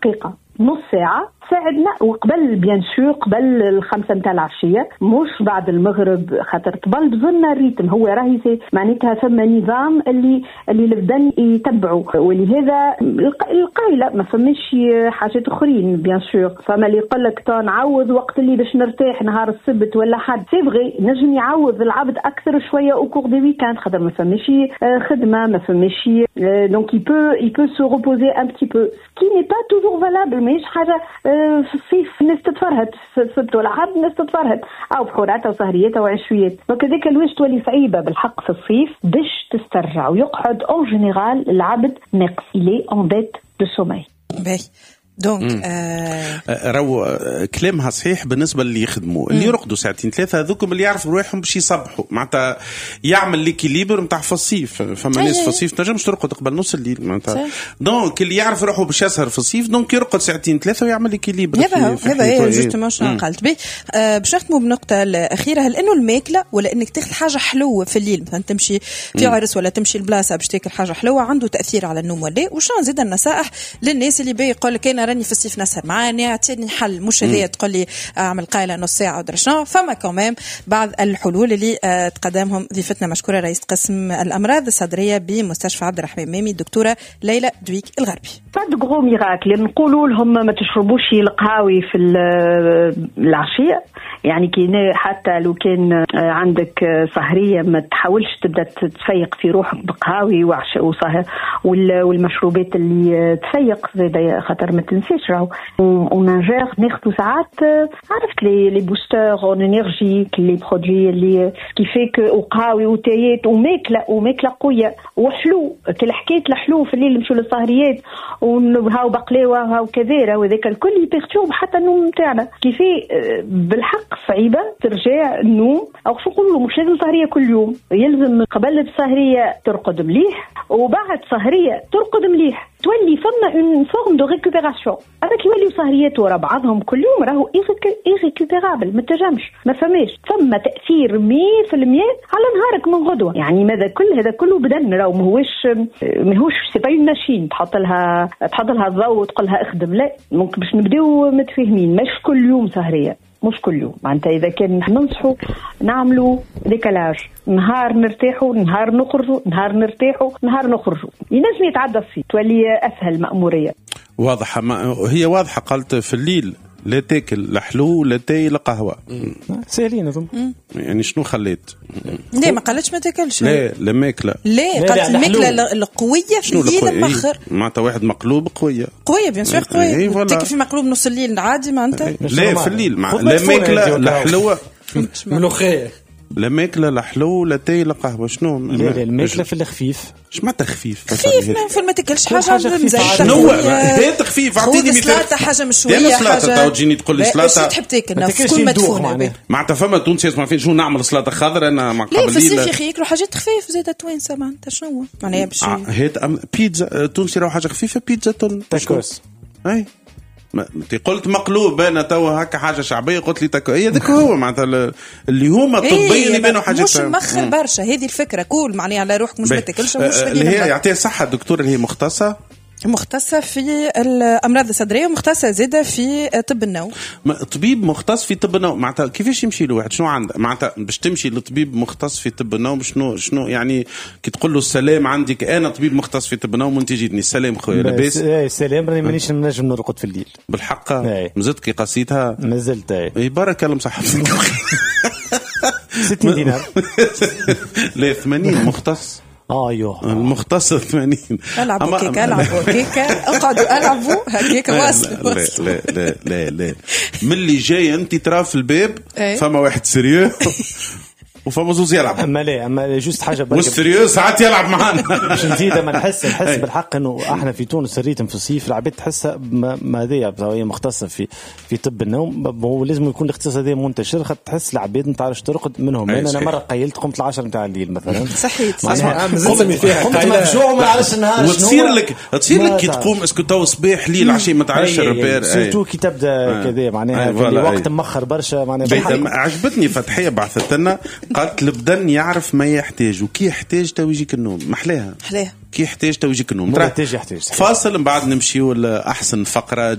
دقيقة نص ساعة ساعدنا، وقبل بيان سور قبل 5 متاع العشية، مش بعد المغرب، خاطر طبل بظلنا الريتم هو راهي معناتها ثم نظام اللي البدن يتبعوا، ولهذا القايلة ما فماش حاجات اخرين بيان سور. فما اللي يقول لك نعوض وقت اللي باش نرتاح نهار السبت ولا حد، سي فغي نجم يعوض العبد اكثر شوية او كور دي ويكاند، خاطر ما فماش خدمة، ما فماش دونك il peut se reposer un petit peu, ce qui n'est pas toujours valable. ماهيش حاجة في الصيف الناس تتفرهد، في السبت ولا حد الناس تتفرهد، او بحورات او سهريات او عشويات، دونك هذيك الوقت تولي صعيبة بالحق في الصيف باش تسترجع ويقعد اون جينيرال العبد ناقص إلي اون ديت دو سوماي. دونك راهو كلامها صحيح بالنسبه اللي يخدموا، اللي يرقدوا ساعتين ثلاثه هذوكم اللي يعرفوا روحهم باش يصبحوا معناتها يعمل ليكيليبر نتاع في الصيف. فما ناس في الصيف تنجمش ترقد قبل نص الليل معناتها، دونك اللي يعرف روحه باش يسهر في الصيف دونك يرقد ساعتين ثلاثه ويعمل ليكيليبر. هذا جوستومون شنو قلت به. باش نختموا بنقطه الاخيره، هل انه الماكله ولا انك تاخذ حاجه حلوه في الليل، مثلا تمشي في عرس ولا تمشي البلاصه باش تاكل حاجه حلوه عنده تاثير على النوم ولا؟ وشنو نزيد النصائح للناس اللي يقول لك انا راني في الصيف نسهر معاني اعطيني حل، مش هذه تقول لي اعمل قايله نص ساعه ودرا شنو. فما كمان بعض الحلول اللي تقدمهم ضيفتنا مشكوره رئيس قسم الامراض الصدريه بمستشفى عبد الرحمن مامي الدكتوره ليلى دويك الغربي. بعد غرو ميراكل نقولوا لهم ما تشربوش القهاوي في العشيه، يعني كي حتى لو كان عندك سهريه ما تحاولش تبدا تفيق في روحك بقهاوي وسهر والمشروبات اللي تفيق زي خاطر ما تنسيش راهو ونجر ناخذ ساعات عرفت لي بوستر اون انرجيك لي برودوي اللي كيفيك وقهاوي وتايات وماكله قويه وحلو كل حكيت الحلو في الليل نمشوا للسهريات وهاو بقلاوه هاو كذا وذاك الكل يبيرتورب حتى النوم نتاعنا كيفي بالحق صعيبه ترجع النوم. او شو نقولوا مش لازم سهريه كل يوم، يلزم قبل السهريه ترقد مليح وبعد سهريه ترقد مليح، تولي فما اون فورم دو ريكوبيراسيون. هذاك يوليو سهريات ورا بعضهم كل يوم راهو ايريكوبيرابل، ما تجمش ما فماش ثم تاثير 100% على نهارك من غدوه. يعني ماذا كل هذا كله بدن راهو ماهوش سي با اون ماشين تحط لها الضوء وتقول لها اخدم، لا ممكن باش نبداو متفاهمين مش كل يوم سهريه، مش كل يوم. معناتها إذا كان ننصحوا نعملوا ديكالاج، نهار نرتاحوا نهار نخرجوا، نهار نرتاحوا نهار نخرجوا، ينجم يتعدى الصيف تولي أسهل مأمورية. واضحة هي واضحة. قالت في الليل لا تاكل لا حلو لا تاي لا قهوة، سهلين أظن. يعني شنو خليت؟ لا ما قالتش ما تاكلش، لا ماكلة، لا قالت الماكلة القوية في الليل مخر. معناتها واحد مقلوب قوية بيان سور قوية، تاكل في مقلوب نص الليل عادي معناتها. لا في الليل لا ماكلة لا حلوة ملوخية، لا ماكله لا حلو لا تاي لا قهوه. شنو الماكله في الخفيف؟ اش معناتها خفيف؟ ما تاكلش حاجه مزيته. شنو هذا خفيف؟ اعطيني مثال. سلطه حاجه مشويه حاجه تجيني تقول لي سلطه تحب تاكل كل مدفونه معناتها فما تونسي اسمع فين شنو نعمل سلطه خضراء انا مع قبل لا في الصيف يا اخي ياكلوا حاجات خفيف زاده توانسه معناتها شنو معناها باش هاد بيتزا تونسي راهو حاجه خفيفه بيتزا تاكوس اي انت قلت مقلوب انا توا هكا حاجه شعبيه قلت لي تاكو هي ذاك هو معناتها اللي هما طبيا يبانوا حاجات مش مخر برشا. هذه الفكره كل معناها على روحك مش ما تاكلش مش اللي هي يعطيها صحه الدكتور اللي هي مختصه في الامراض الصدريه ومختصه زاده في طب النوم. طبيب مختص في طب النوم معناتها كيفاش يمشي له واحد؟ شنو عنده معناتها باش تمشي لطبيب مختص في طب النوم؟ شنو يعني كي تقول له السلام عندك انا طبيب مختص في طب النوم وانت جيتني السلام خويا لاباس؟ السلام راني مانيش نجم نرقد في الليل بالحق. مازلت كي قصيتها مازلت اي بارك الله مصحة 60 دينار لا 80 مختص. ايوه المختص 80. العبوا كيكه اقعدوا العبوا هكاكا واصل. لا من اللي جاي انت ترى في الباب فما واحد سيريو وفما زوز يلعب. اما جوست حاجه والسيريو ساعات يلعب معنا باش نزيد. ما نحس بالحق انه احنا في تونس الريتم في الصيف العباد تحسها ما هذيا هي مختصه في طب النوم. هو لازم يكون الاختصاص هذا منتشر خاطر تحس العباد ما تعرفش ترقد منهم. انا مره قيلت قمت 10 نتاع الليل مثلا صحيت قمت مفجوع ما عرفش النهار وتصير لك كي تقوم اسكو تو صباح ليل عشيه ما تعرفش الربير سيرتو كي تبدا كذا معناها في وقت مخر برشا. معناها عجبتني فتحيه بعثت لنا قالت البدن يعرف ما يحتاج وكي يحتاج تو يجيك النوم. محلاها كي يحتاج تو يجيك النوم. يحتاج فاصل من بعد نمشيو لأحسن فقرة